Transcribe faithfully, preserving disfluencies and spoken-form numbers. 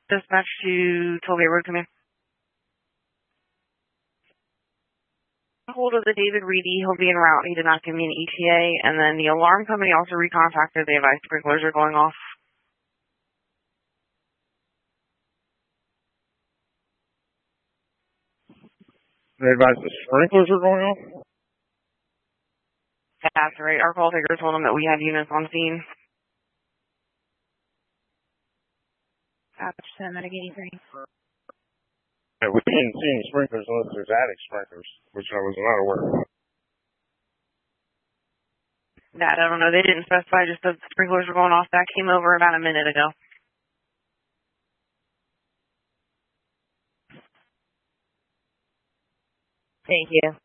Dispatch to Tollgate Road Command. Hold of the David Reedy. He'll be en route. He did not give me an E T A. And then the alarm company also recontacted. They advised sprinklers are going off. They advised the sprinklers are going off? That's right. Our call taker told them that we have units on scene. Dispatch to Medic eighty-three. Yeah, we didn't see any sprinklers unless there's attic sprinklers, which I was not aware of. That, I don't know. They didn't specify, just that the sprinklers were going off. That came over about a minute ago. Thank you.